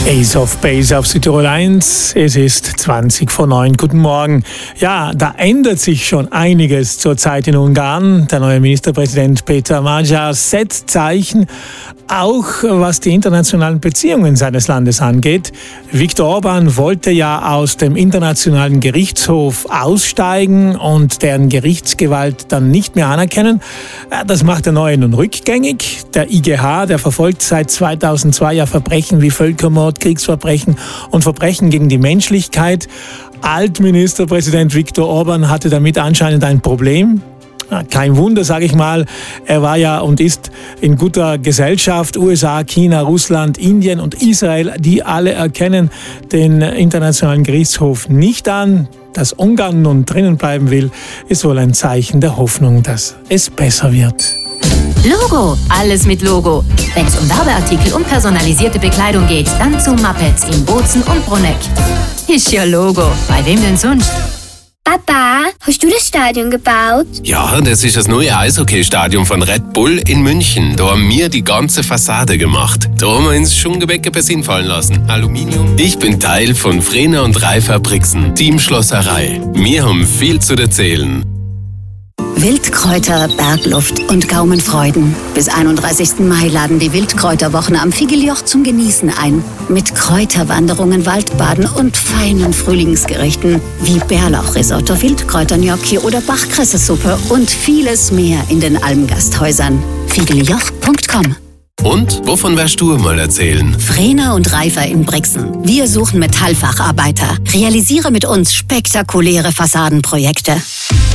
Ace of Base auf Südtirol 1. Es ist 20 vor 9. Guten Morgen. Ja, da ändert sich schon einiges zurzeit in Ungarn. Der neue Ministerpräsident Péter Magyar setzt Zeichen, auch was die internationalen Beziehungen seines Landes angeht. Viktor Orbán wollte ja aus dem Internationalen Gerichtshof aussteigen und deren Gerichtsgewalt dann nicht mehr anerkennen. Das macht der Neue nun rückgängig. Der IGH, der verfolgt seit 2002 ja Verbrechen wie Völkermord, Kriegsverbrechen und Verbrechen gegen die Menschlichkeit. Altministerpräsident Viktor Orbán hatte damit anscheinend ein Problem. Kein Wunder, sage ich mal. Er war ja und ist in guter Gesellschaft. USA, China, Russland, Indien und Israel, die alle erkennen den Internationalen Gerichtshof nicht an. Dass Ungarn nun drinnen bleiben will, ist wohl ein Zeichen der Hoffnung, dass es besser wird. Logo, alles mit Logo. Wenn es um Werbeartikel und personalisierte Bekleidung geht, dann zu Muppets in Bozen und Bruneck. Ist ja Logo, bei wem denn sonst? Papa, hast du das Stadion gebaut? Ja, das ist das neue Eishockey-Stadion von Red Bull in München. Da haben wir die ganze Fassade gemacht. Da haben wir uns schon Gebäcke per Sinn fallen lassen. Aluminium. Ich bin Teil von Frena und Reifer Brixen, Team Schlosserei. Wir haben viel zu erzählen. Wildkräuter, Bergluft und Gaumenfreuden. Bis 31. Mai laden die Wildkräuterwochen am Figeljoch zum Genießen ein. Mit Kräuterwanderungen, Waldbaden und feinen Frühlingsgerichten wie Bärlauchrisotto, Wildkräutergnocchi oder Bachkressesuppe und vieles mehr in den Almgasthäusern. figeljoch.com. Und wovon wirst du mal erzählen? Frena und Reifer in Brixen. Wir suchen Metallfacharbeiter. Realisiere mit uns spektakuläre Fassadenprojekte.